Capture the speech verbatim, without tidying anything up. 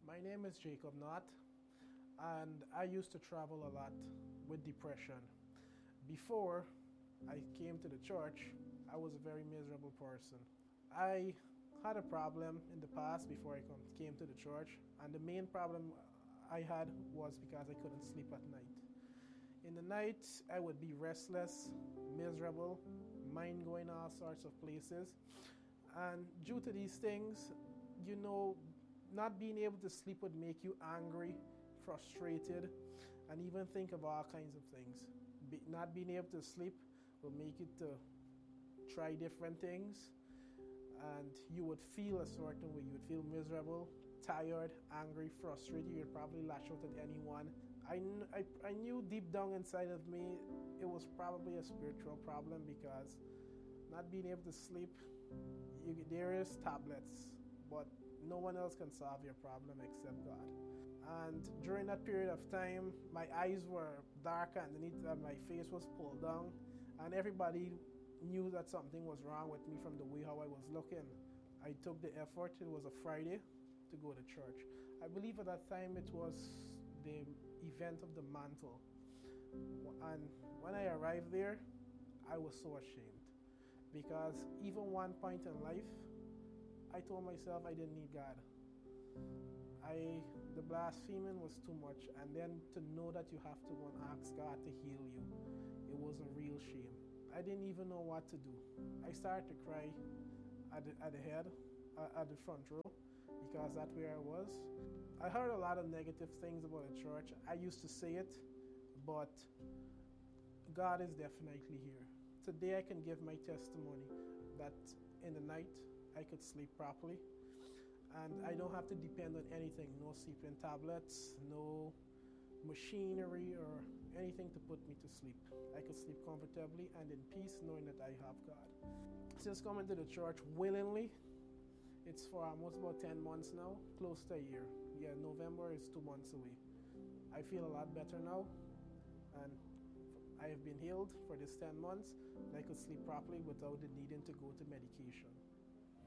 My name is Jacob Knott, and I used to travel a lot with depression. Before I came to the church, I was a very miserable person. I had a problem in the past before I came to the church, and the main problem I had was because I couldn't sleep at night. In the night, I would be restless, miserable, mind going all sorts of places. And due to these things, you know, not being able to sleep would make you angry, frustrated, and even think of all kinds of things. Be, not being able to sleep will make you to try different things, and you would feel a certain way. You would feel miserable, tired, angry, frustrated. You would probably lash out at anyone. I, I, I knew deep down inside of me it was probably a spiritual problem, because not being able to sleep, you, there is tablets, but no one else can solve your problem except God. And during that period of time, my eyes were dark underneath, and my face was pulled down, and everybody knew that something was wrong with me from the way how I was looking. I took the effort, it was a Friday, to go to church. I believe at that time it was the event of the mantle. And when I arrived there, I was so ashamed, because even one point in life, I told myself I didn't need God. I, the blaspheming was too much, and then to know that you have to go and ask God to heal you, it was a real shame. I didn't even know what to do. I started to cry at the, at the head, uh, at the front row, because that's where I was. I heard a lot of negative things about the church. I used to say it, but God is definitely here. Today I can give my testimony that in the night I could sleep properly, and I don't have to depend on anything, no sleeping tablets, no machinery or anything to put me to sleep. I could sleep comfortably and in peace, knowing that I have God. Since coming to the church willingly, it's for almost about ten months now, close to a year. Yeah, November is two months away. I feel a lot better now, and I have been healed for this ten months, and I could sleep properly without the needing to go to medication.